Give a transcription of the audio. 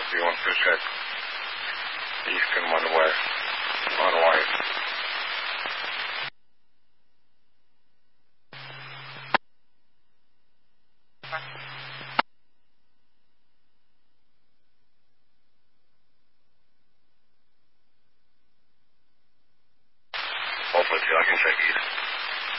B1 fish head. Eastern 1 west. On white. Hopefully, I can check east.